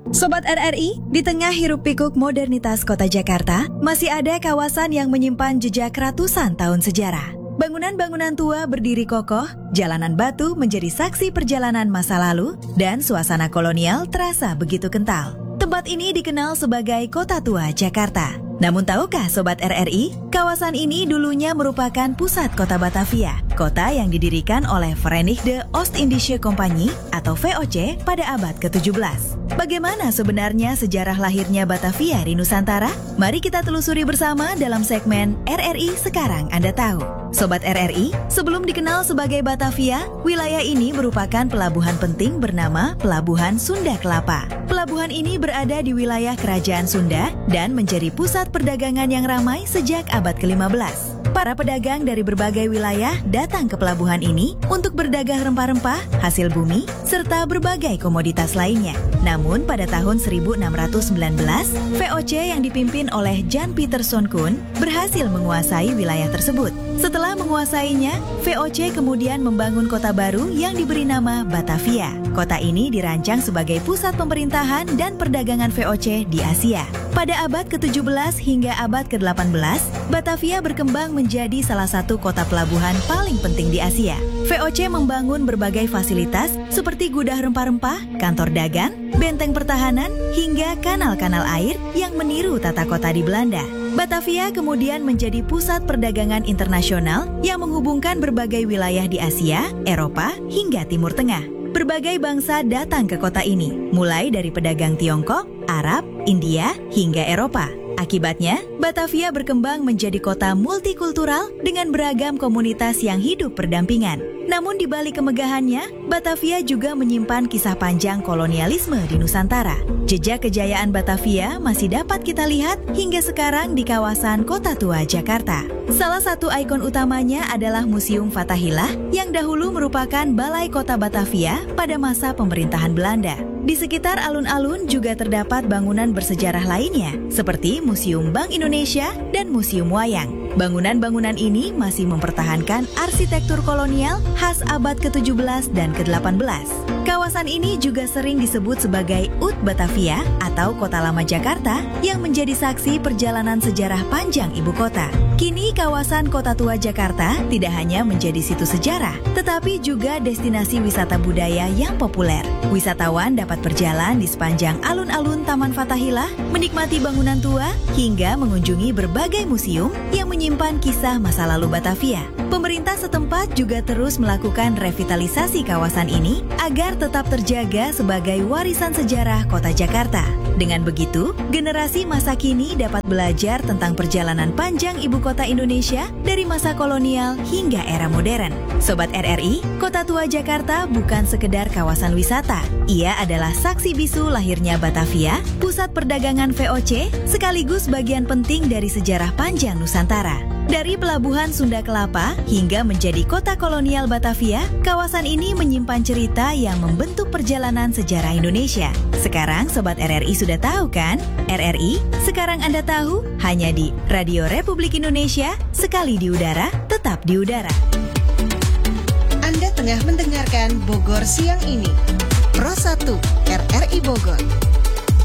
Sobat RRI, di tengah hiruk-pikuk modernitas kota Jakarta, masih ada kawasan yang menyimpan jejak ratusan tahun sejarah. Bangunan-bangunan tua berdiri kokoh, jalanan batu menjadi saksi perjalanan masa lalu, dan suasana kolonial terasa begitu kental. Tempat ini dikenal sebagai Kota Tua Jakarta. Namun tahukah Sobat RRI, kawasan ini dulunya merupakan pusat kota Batavia, kota yang didirikan oleh Verenigde Oost-Indische Compagnie atau VOC pada abad ke-17. Bagaimana sebenarnya sejarah lahirnya Batavia di Nusantara? Mari kita telusuri bersama dalam segmen RRI Sekarang Anda Tahu. Sobat RRI, sebelum dikenal sebagai Batavia, wilayah ini merupakan pelabuhan penting bernama Pelabuhan Sunda Kelapa. Pelabuhan ini berada di wilayah Kerajaan Sunda dan menjadi pusat perdagangan yang ramai sejak abad ke-15. Para pedagang dari berbagai wilayah datang ke pelabuhan ini untuk berdagang rempah-rempah, hasil bumi, serta berbagai komoditas lainnya. Namun pada tahun 1619, VOC yang dipimpin oleh Jan Pieterszoon Koen berhasil menguasai wilayah tersebut. Setelah menguasainya, VOC kemudian membangun kota baru yang diberi nama Batavia. Kota ini dirancang sebagai pusat pemerintahan dan perdagangan VOC di Asia. Pada abad ke-17 hingga abad ke-18, Batavia berkembang menjadi salah satu kota pelabuhan paling penting di Asia. VOC membangun berbagai fasilitas seperti gudang rempah-rempah, kantor dagang, benteng pertahanan, hingga kanal-kanal air yang meniru tata kota di Belanda. Batavia kemudian menjadi pusat perdagangan internasional yang menghubungkan berbagai wilayah di Asia, Eropa, hingga Timur Tengah. Berbagai bangsa datang ke kota ini, mulai dari pedagang Tiongkok, Arab, India, hingga Eropa. Akibatnya, Batavia berkembang menjadi kota multikultural dengan beragam komunitas yang hidup berdampingan. Namun di balik kemegahannya, Batavia juga menyimpan kisah panjang kolonialisme di Nusantara. Jejak kejayaan Batavia masih dapat kita lihat hingga sekarang di kawasan Kota Tua Jakarta. Salah satu ikon utamanya adalah Museum Fathahillah yang dahulu merupakan balai kota Batavia pada masa pemerintahan Belanda. Di sekitar alun-alun juga terdapat bangunan bersejarah lainnya, seperti Museum Bank Indonesia dan Museum Wayang. Bangunan-bangunan ini masih mempertahankan arsitektur kolonial khas abad ke-17 dan ke-18. Kawasan ini juga sering disebut sebagai Ut Batavia atau Kota Lama Jakarta yang menjadi saksi perjalanan sejarah panjang ibu kota. Kini kawasan Kota Tua Jakarta tidak hanya menjadi situs sejarah, tetapi juga destinasi wisata budaya yang populer. Wisatawan dapat berjalan di sepanjang alun-alun Taman Fathahillah, menikmati bangunan tua, hingga mengunjungi berbagai museum yang menyimpan kisah masa lalu Batavia. Pemerintah setempat juga terus melakukan revitalisasi kawasan ini agar tetap terjaga sebagai warisan sejarah kota Jakarta. Dengan begitu, generasi masa kini dapat belajar tentang perjalanan panjang ibu kota Indonesia dari masa kolonial hingga era modern. Sobat RRI, Kota Tua Jakarta bukan sekedar kawasan wisata. Ia adalah saksi bisu lahirnya Batavia, pusat perdagangan VOC, sekaligus bagian penting dari sejarah panjang Nusantara. Dari pelabuhan Sunda Kelapa hingga menjadi kota kolonial Batavia, kawasan ini menyimpan cerita yang membentuk perjalanan sejarah Indonesia. Sekarang Sobat RRI sudah tahu kan? RRI, sekarang Anda tahu, hanya di Radio Republik Indonesia, sekali di udara, tetap di udara. Anda tengah mendengarkan Bogor Siang Ini. Pro 1 RRI Bogor.